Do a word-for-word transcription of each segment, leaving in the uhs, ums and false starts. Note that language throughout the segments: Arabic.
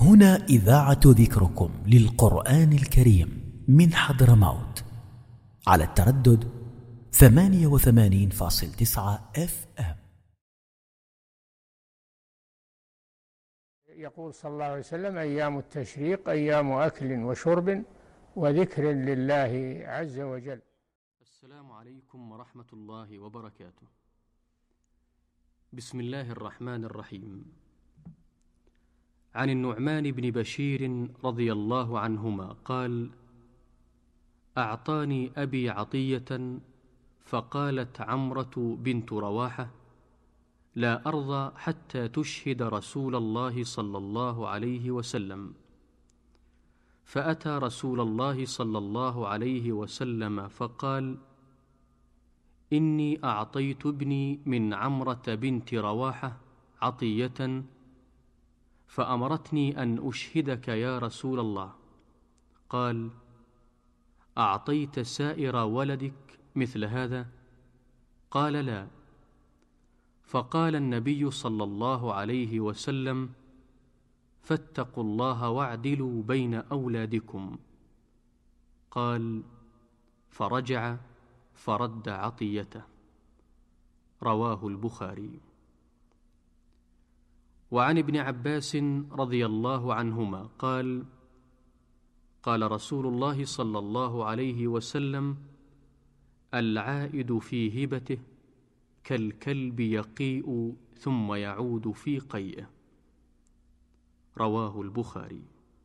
هنا إذاعة ذكركم للقرآن الكريم من حضرموت على التردد ثمانية وثمانين فاصل تسعة اف ام. يقول صلى الله عليه وسلم: أيام التشريق أيام أكل وشرب وذكر لله عز وجل. السلام عليكم ورحمة الله وبركاته. بسم الله الرحمن الرحيم. عن النعمان بن بشير رضي الله عنهما قال: أعطاني أبي عطية، فقالت عمرة بنت رواحة: لا أرضى حتى تشهد رسول الله صلى الله عليه وسلم. فأتى رسول الله صلى الله عليه وسلم فقال: إني أعطيت ابني من عمرة بنت رواحة عطية، فأمرتني أن أشهدك يا رسول الله. قال: أعطيت سائر ولدك مثل هذا؟ قال: لا. فقال النبي صلى الله عليه وسلم: فاتقوا الله واعدلوا بين أولادكم. قال: فرجع فرد عطيته. رواه البخاري. وعن ابن عباس رضي الله عنهما قال: قال رسول الله صلى الله عليه وسلم: العائد في هبته كالكلب يقيء ثم يعود في قيئه. رواه البخاري.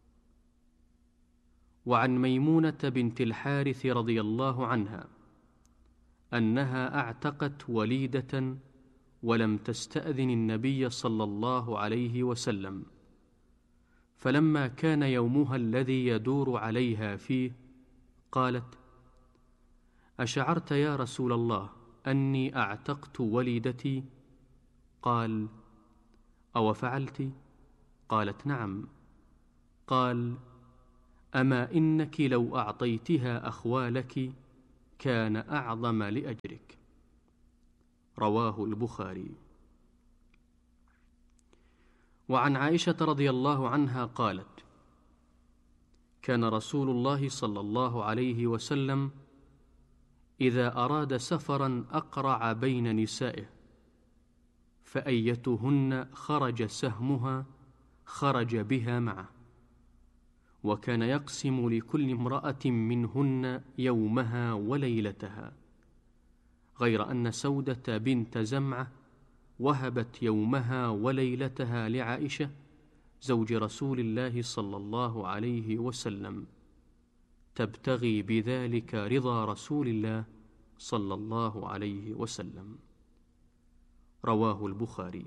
وعن ميمونة بنت الحارث رضي الله عنها أنها أعتقت وليدة ولم تستأذن النبي صلى الله عليه وسلم، فلما كان يومها الذي يدور عليها فيه قالت: أشعرت يا رسول الله أني أعتقت وليدتي؟ قال: أو فعلت؟ قالت: نعم. قال: أما إنك لو أعطيتها أخوالك كان أعظم لأجرك. رواه البخاري. وعن عائشة رضي الله عنها قالت: كان رسول الله صلى الله عليه وسلم إذا أراد سفرا أقرع بين نسائه، فأيتهن خرج سهمها خرج بها معه، وكان يقسم لكل امرأة منهن يومها وليلتها، غير أن سودة بنت زمعة وهبت يومها وليلتها لعائشة زوج رسول الله صلى الله عليه وسلم، تبتغي بذلك رضا رسول الله صلى الله عليه وسلم. رواه البخاري.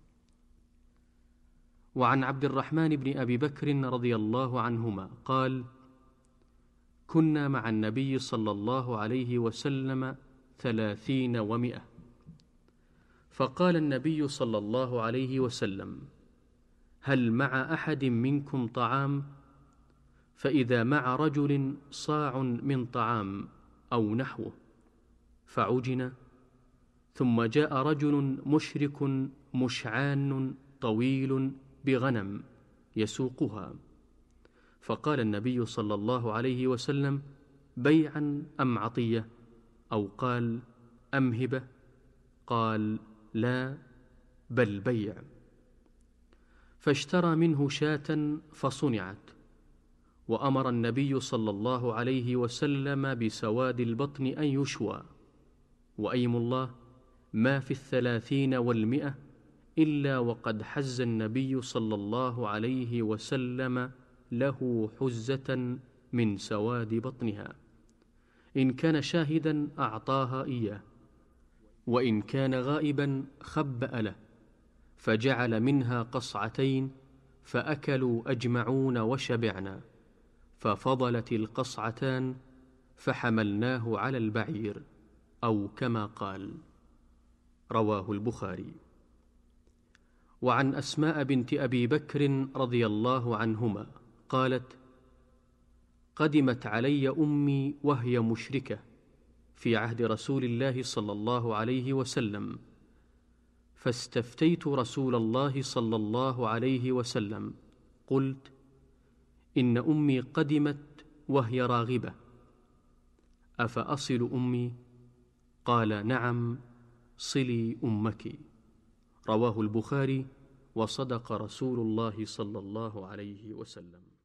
وعن عبد الرحمن بن أبي بكر رضي الله عنهما قال: كنا مع النبي صلى الله عليه وسلم ثلاثين ومئة، فقال النبي صلى الله عليه وسلم: هل مع أحد منكم طعام؟ فإذا مع رجل صاع من طعام أو نحوه فعجن، ثم جاء رجل مشرك مشعان طويل بغنم يسوقها، فقال النبي صلى الله عليه وسلم: بيعا أم عطية؟ أو قال: أم هبة؟ قال: لا، بل بيع. فاشترى منه شاة فصنعت، وأمر النبي صلى الله عليه وسلم بسواد البطن أن يشوى. وأيم الله ما في الثلاثين والمئة إلا وقد حز النبي صلى الله عليه وسلم له حزة من سواد بطنها، إن كان شاهدا أعطاها إياه، وإن كان غائبا خبأ له، فجعل منها قصعتين، فأكلوا أجمعون وشبعنا، ففضلت القصعتان فحملناه على البعير، أو كما قال. رواه البخاري. وعن أسماء بنت أبي بكر رضي الله عنهما قالت: قدمت علي أمي وهي مشركة في عهد رسول الله صلى الله عليه وسلم، فاستفتيت رسول الله صلى الله عليه وسلم قلت: إن أمي قدمت وهي راغبة، أفأصل أمي؟ قال: نعم، صلي أمك. رواه البخاري، وصدق رسول الله صلى الله عليه وسلم.